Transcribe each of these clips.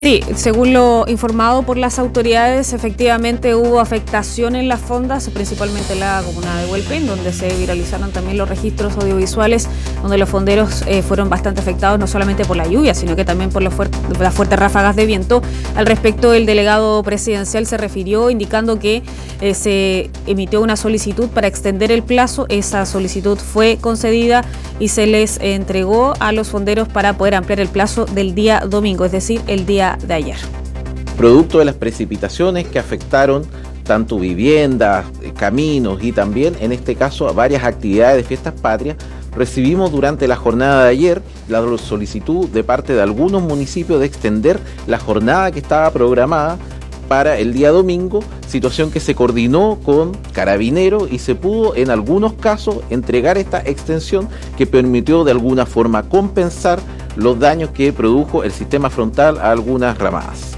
Sí, según lo informado por las autoridades, efectivamente hubo afectación en las fondas, principalmente en la comuna de Huelpén, donde se viralizaron también los registros audiovisuales, donde los fonderos fueron bastante afectados no solamente por la lluvia, sino que también por las fuertes ráfagas de viento. Al respecto, el delegado presidencial se refirió indicando que se emitió una solicitud para extender el plazo. Esa solicitud fue concedida y se les entregó a los fonderos para poder ampliar el plazo del día domingo, es decir, el día de ayer. Producto de las precipitaciones que afectaron tanto viviendas, caminos y también, en este caso, a varias actividades de fiestas patrias, recibimos durante la jornada de ayer la solicitud de parte de algunos municipios de extender la jornada que estaba programada para el día domingo, situación que se coordinó con Carabineros y se pudo en algunos casos entregar esta extensión que permitió de alguna forma compensar los daños que produjo el sistema frontal a algunas ramadas.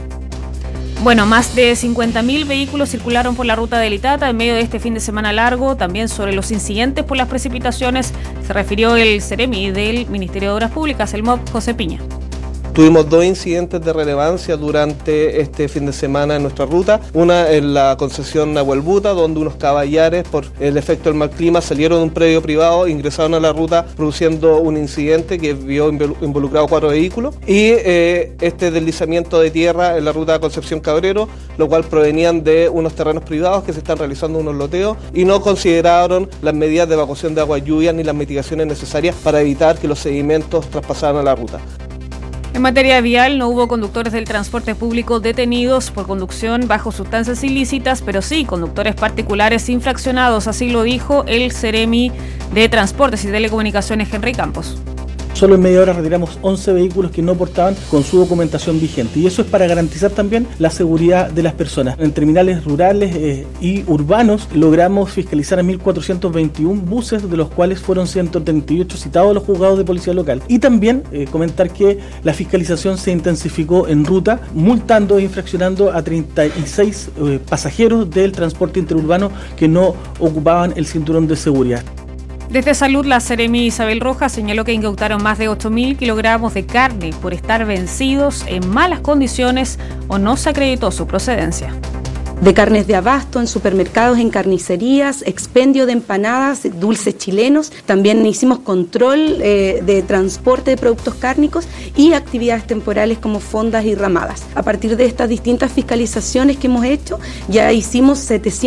Bueno, más de 50.000 vehículos circularon por la ruta del Itata en medio de este fin de semana largo. También sobre los incidentes por las precipitaciones se refirió el Ceremi del Ministerio de Obras Públicas, el MOP, José Piña. Tuvimos 2 incidentes de relevancia durante este fin de semana en nuestra ruta. Una en la concesión Nahuel Buta, donde unos caballares, por el efecto del mal clima, salieron de un predio privado, ingresaron a la ruta produciendo un incidente que vio involucrado 4 vehículos. Y este deslizamiento de tierra en la ruta de Concepción Cabrero, lo cual provenían de unos terrenos privados que se están realizando unos loteos y no consideraron las medidas de evacuación de agua lluvia ni las mitigaciones necesarias para evitar que los sedimentos traspasaran a la ruta. En materia vial, no hubo conductores del transporte público detenidos por conducción bajo sustancias ilícitas, pero sí conductores particulares infraccionados, así lo dijo el Ceremi de Transportes y Telecomunicaciones, Henry Campos. Solo en media hora retiramos 11 vehículos que no portaban con su documentación vigente, y eso es para garantizar también la seguridad de las personas. En terminales rurales y urbanos logramos fiscalizar a 1.421 buses, de los cuales fueron 138 citados a los juzgados de policía local. Y también comentar que la fiscalización se intensificó en ruta, multando e infraccionando a 36 pasajeros del transporte interurbano que no ocupaban el cinturón de seguridad. Desde Salud, la Ceremi Isabel Rojas señaló que incautaron más de 8.000 kilogramos de carne por estar vencidos en malas condiciones o no se acreditó su procedencia. De carnes de abasto en supermercados, en carnicerías, expendio de empanadas, dulces chilenos. También hicimos control de transporte de productos cárnicos y actividades temporales como fondas y ramadas. A partir de estas distintas fiscalizaciones que hemos hecho, ya hicimos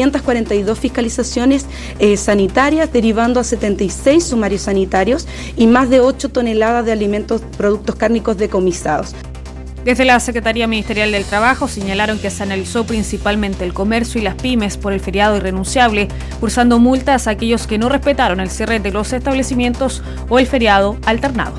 742 fiscalizaciones sanitarias, derivando a 76 sumarios sanitarios y más de 8 toneladas de alimentos, productos cárnicos decomisados. Desde la Secretaría Ministerial del Trabajo señalaron que se analizó principalmente el comercio y las pymes por el feriado irrenunciable, cursando multas a aquellos que no respetaron el cierre de los establecimientos o el feriado alternado.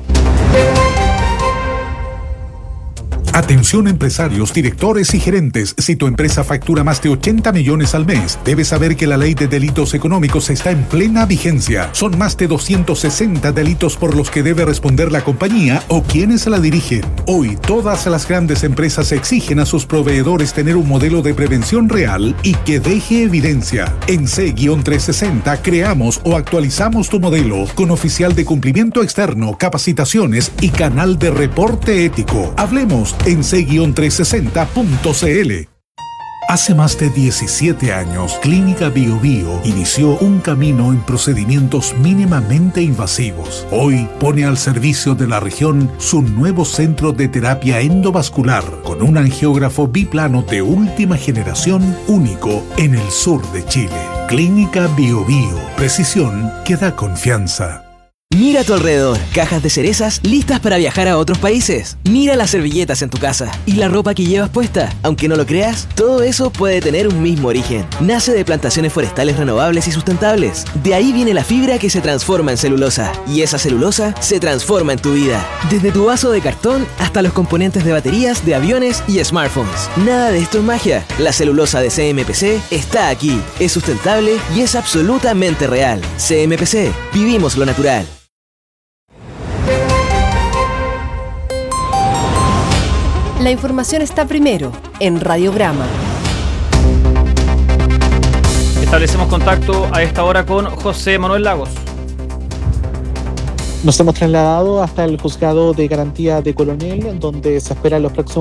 Atención empresarios, directores y gerentes. Si tu empresa factura más de 80 millones al mes, debes saber que la ley de delitos económicos está en plena vigencia. Son más de 260 delitos por los que debe responder la compañía o quienes la dirigen. Hoy, todas las grandes empresas exigen a sus proveedores tener un modelo de prevención real y que deje evidencia. En C-360 creamos o actualizamos tu modelo con oficial de cumplimiento externo, capacitaciones y canal de reporte ético. Hablemos en c-360.cl. Hace más de 17 años, Clínica Bio Bio inició un camino en procedimientos mínimamente invasivos. Hoy pone al servicio de la región su nuevo centro de terapia endovascular con un angiógrafo biplano de última generación único en el sur de Chile. Clínica Bio Bio, precisión que da confianza. Mira a tu alrededor, cajas de cerezas listas para viajar a otros países. Mira las servilletas en tu casa y la ropa que llevas puesta. Aunque no lo creas, todo eso puede tener un mismo origen. Nace de plantaciones forestales renovables y sustentables. De ahí viene la fibra que se transforma en celulosa. Y esa celulosa se transforma en tu vida. Desde tu vaso de cartón hasta los componentes de baterías, de aviones y smartphones. Nada de esto es magia. La celulosa de CMPC está aquí. Es sustentable y es absolutamente real. CMPC, vivimos lo natural. La información está primero en Radiograma. Establecemos contacto a esta hora con José Manuel Lagos. Nos hemos trasladado hasta el juzgado de garantía de Coronel, donde se espera los próximos